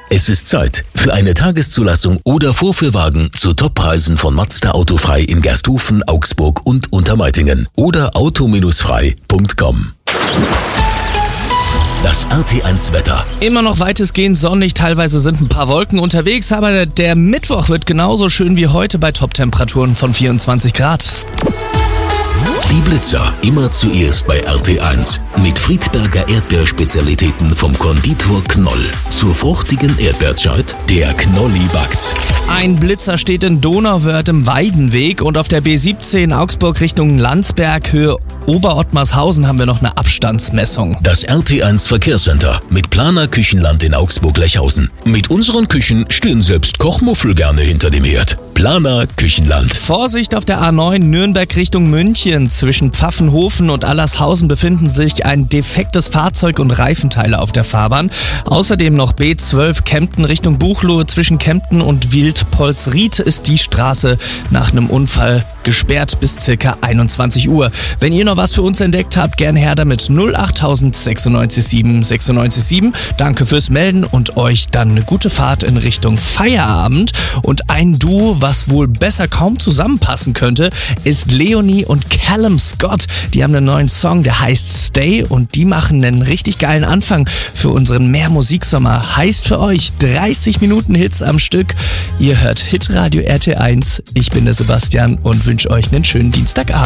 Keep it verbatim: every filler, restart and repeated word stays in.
Es ist Zeit für eine Tageszulassung oder Vorführwagen zu Toppreisen von Mazda Autofrei in Gersthofen, Augsburg und Untermeitingen oder auto frei punkt com. Das R T eins Wetter. Immer noch weitestgehend sonnig, teilweise sind ein paar Wolken unterwegs, aber der Mittwoch wird genauso schön wie heute bei Top-Temperaturen von vierundzwanzig Grad. Die Blitzer immer zuerst bei R T eins mit Friedberger Erdbeerspezialitäten vom Konditor Knoll. Zur fruchtigen Erdbeerzeit, der Knolli backt. Ein Blitzer steht in Donauwörth im Weidenweg und auf der B siebzehn Augsburg Richtung Landsberg, Höhe Oberottmarshausen haben wir noch eine Abstandsmessung. Das R T eins Verkehrscenter mit Planer Küchenland in Augsburg-Lechhausen. Mit unseren Küchen stehen selbst Kochmuffel gerne hinter dem Herd. Planer Küchenland. Vorsicht auf der A neun Nürnberg Richtung München. Zwischen Pfaffenhofen und Allershausen befinden sich ein defektes Fahrzeug und Reifenteile auf der Fahrbahn. Außerdem noch B zwölf Kempten Richtung Buchloe. Zwischen Kempten und Wildpolsried ist die Straße nach einem Unfall gesperrt bis circa einundzwanzig Uhr. Wenn ihr noch was für uns entdeckt habt, gerne her damit null acht sechsundneunzig sieben sechsundneunzig sieben. Danke fürs Melden und euch dann eine gute Fahrt in Richtung Feierabend. Und ein Duo, was wohl besser kaum zusammenpassen könnte, ist Leonie und Callum Scott. Die haben einen neuen Song, der heißt Stay und die machen einen richtig geilen Anfang für unseren Mehr-Musiksommer. Heißt für euch dreißig Minuten Hits am Stück. Ihr hört Hitradio R T eins. Ich bin der Sebastian und wünsche euch einen schönen Dienstagabend.